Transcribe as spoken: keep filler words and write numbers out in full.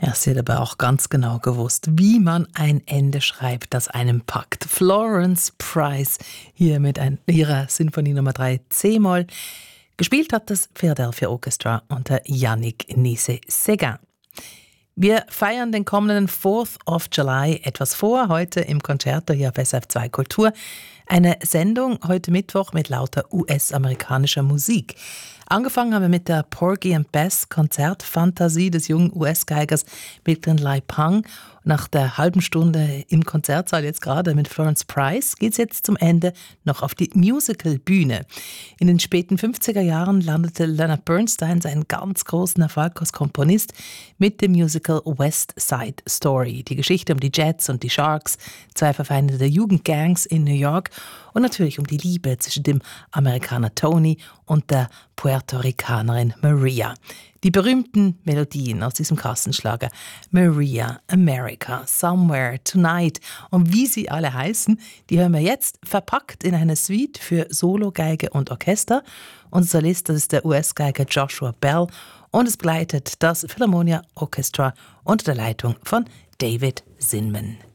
Ja, sie hat aber auch ganz genau gewusst, wie man ein Ende schreibt, das einem packt. Florence Price hier mit ein, ihrer Sinfonie Nummer drei C-Moll. Gespielt hat das Philadelphia Orchestra unter Yannick Nézet-Séguin. Wir feiern den kommenden fourth of July etwas vor, heute im Concerto hier auf S R F zwei Kultur. Eine Sendung heute Mittwoch mit lauter U S-amerikanischer Musik. Angefangen haben wir mit der Porgy and Bess Konzertfantasie des jungen U S-Geigers Milton Lai Pang. Nach der halben Stunde im Konzertsaal jetzt gerade mit Florence Price geht es jetzt zum Ende noch auf die Musicalbühne. In den späten fünfziger Jahren landete Leonard Bernstein seinen ganz großen Erfolg als Komponist mit dem Musical West Side Story. Die Geschichte um die Jets und die Sharks, zwei verfeindete Jugendgangs in New York und natürlich um die Liebe zwischen dem Amerikaner Tony und der Puerto Ricanerin Maria. Die berühmten Melodien aus diesem Kassenschlager Maria, America, Somewhere, Tonight und wie sie alle heißen, die hören wir jetzt verpackt in eine Suite für Solo, Geige und Orchester. Unser Solist, das ist der U S-Geiger Joshua Bell und es begleitet das Philharmonia Orchestra unter der Leitung von David Zinman.